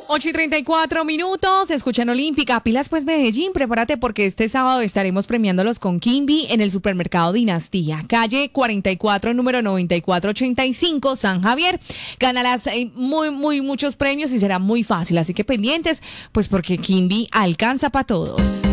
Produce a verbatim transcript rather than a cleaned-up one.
ocho y treinta y cuatro minutos, escuchan Olímpica. Pilas pues Medellín, prepárate porque este sábado estaremos premiándolos con Kimby en el supermercado Dinastía, calle cuarenta y cuatro, número noventa y cuatro ochenta y cinco, San Javier. Ganarás eh, muy, muy, muchos premios y será muy fácil, así que pendientes, pues porque Kimby alcanza para todos.